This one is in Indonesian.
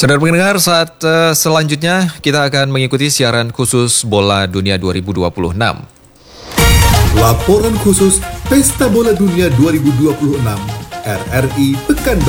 Saudara pendengar, saat selanjutnya kita akan mengikuti siaran khusus Bola Dunia 2026. Laporan khusus Pesta Bola Dunia 2026 RRI Pekanbaru.